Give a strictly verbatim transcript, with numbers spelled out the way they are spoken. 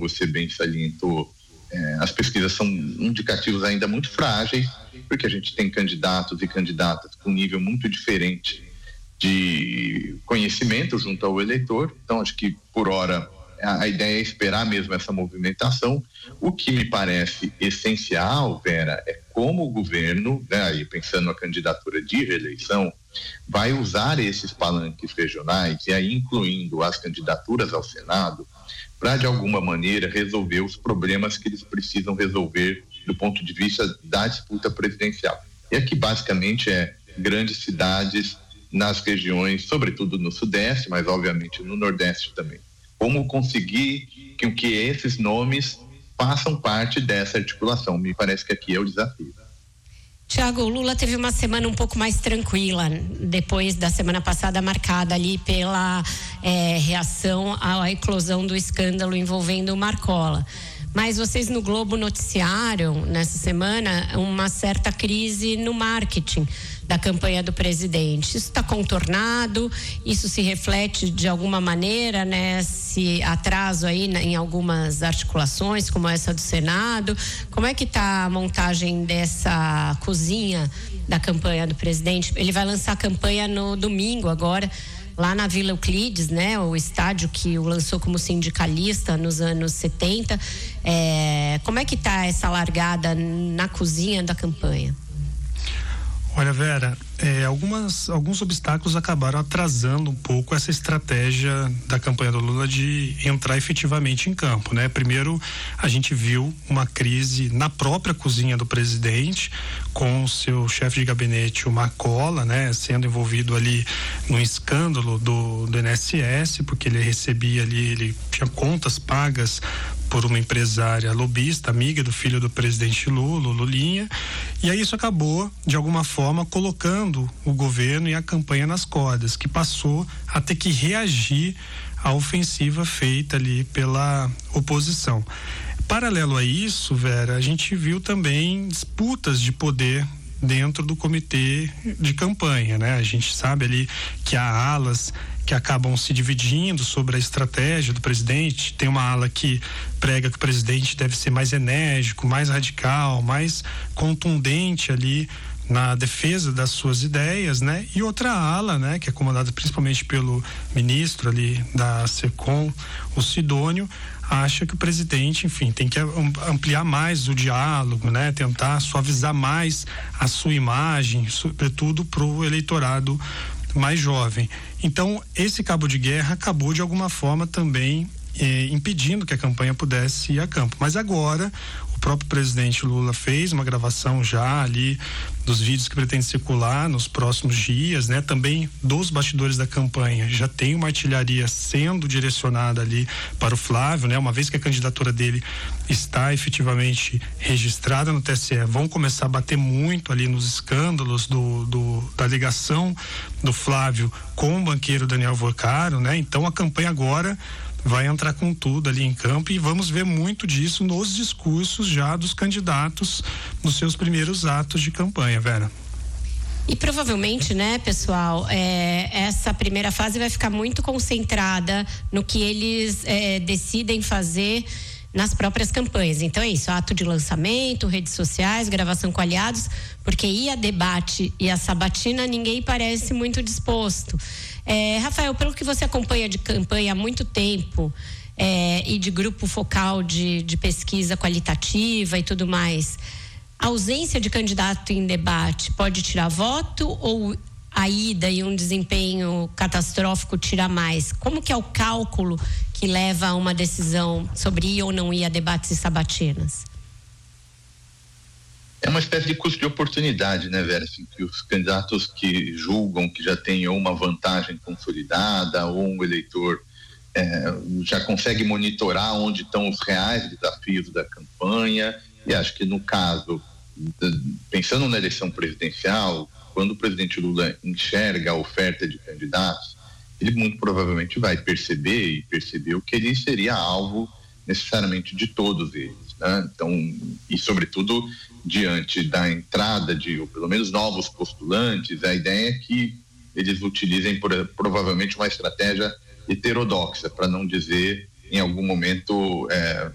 você bem salientou, é, as pesquisas são indicativos ainda muito frágeis, porque a gente tem candidatos e candidatas com nível muito diferente de conhecimento junto ao eleitor. Então, acho que, por hora, a, a ideia é esperar mesmo essa movimentação. O que me parece essencial, Vera, é como o governo, né, aí pensando na candidatura de reeleição, vai usar esses palanques regionais, e aí incluindo as candidaturas ao Senado, para, de alguma maneira, resolver os problemas que eles precisam resolver do ponto de vista da disputa presidencial. E aqui, basicamente, é grandes cidades nas regiões, sobretudo no Sudeste, mas, obviamente, no Nordeste também. Como conseguir que, que esses nomes façam parte dessa articulação? Me parece que aqui é o desafio. Tiago, o Lula teve uma semana um pouco mais tranquila, depois da semana passada marcada ali pela é, reação à eclosão do escândalo envolvendo o Marcola. Mas vocês no Globo noticiaram nessa semana uma certa crise no marketing da campanha do presidente. Isso está contornado? Isso se reflete de alguma maneira nesse atraso aí em algumas articulações, como essa do Senado? Como é que está a montagem dessa cozinha da campanha do presidente? Ele vai lançar a campanha no domingo agora, lá na Vila Euclides, né? O estádio que o lançou como sindicalista nos anos setenta. É, como é que está essa largada na cozinha da campanha? Olha, Vera, é, algumas, alguns obstáculos acabaram atrasando um pouco essa estratégia da campanha do Lula de entrar efetivamente em campo, né? Primeiro, a gente viu uma crise na própria cozinha do presidente, com o seu chefe de gabinete, o Marcola, né? Sendo envolvido ali no escândalo do, do I N S S, porque ele recebia ali, ele tinha contas pagas por uma empresária lobista, amiga do filho do presidente Lula, Lulinha, e aí isso acabou, de alguma forma, colocando o governo e a campanha nas cordas, que passou a ter que reagir à ofensiva feita ali pela oposição. Paralelo a isso, Vera, a gente viu também disputas de poder dentro do comitê de campanha, né? A gente sabe ali que há alas que acabam se dividindo sobre a estratégia do presidente. Tem uma ala que prega que o presidente deve ser mais enérgico, mais radical, mais contundente ali na defesa das suas ideias, né? E outra ala, né, que é comandada principalmente pelo ministro ali da SECOM, o Sidônio, acha que o presidente, enfim, tem que ampliar mais o diálogo, né? Tentar suavizar mais a sua imagem, sobretudo para o eleitorado mais jovem. Então, esse cabo de guerra acabou de alguma forma também eh, impedindo que a campanha pudesse ir a campo. Mas agora, o próprio presidente Lula fez uma gravação já ali dos vídeos que pretende circular nos próximos dias, né? Também dos bastidores da campanha. Já tem uma artilharia sendo direcionada ali para o Flávio, né? Uma vez que a candidatura dele está efetivamente registrada no T S E, vão começar a bater muito ali nos escândalos do, do da ligação do Flávio com o banqueiro Daniel Vocaro, né? Então a campanha agora vai entrar com tudo ali em campo e vamos ver muito disso nos discursos já dos candidatos nos seus primeiros atos de campanha, Vera. E provavelmente, né, pessoal, é, essa primeira fase vai ficar muito concentrada no que eles é, decidem fazer nas próprias campanhas. Então é isso, ato de lançamento, redes sociais, gravação com aliados, porque ir a debate e a sabatina ninguém parece muito disposto. É, Rafael, pelo que você acompanha de campanha há muito tempo é, e de grupo focal de, de pesquisa qualitativa e tudo mais, a ausência de candidato em debate pode tirar voto ou a ida e um desempenho catastrófico tira mais? Como que é o cálculo que leva a uma decisão sobre ir ou não ir a debates e sabatinas? É uma espécie de custo de oportunidade, né, Vera? Assim, que os candidatos que julgam que já têm uma vantagem consolidada ou um eleitor é, já consegue monitorar onde estão os reais desafios da campanha, e acho que no caso, pensando na eleição presidencial, quando o presidente Lula enxerga a oferta de candidatos, ele muito provavelmente vai perceber e percebeu que ele seria alvo necessariamente de todos eles, né? Então, e sobretudo diante da entrada de, ou pelo menos novos postulantes, a ideia é que eles utilizem por, provavelmente uma estratégia heterodoxa, para não dizer em algum momento é,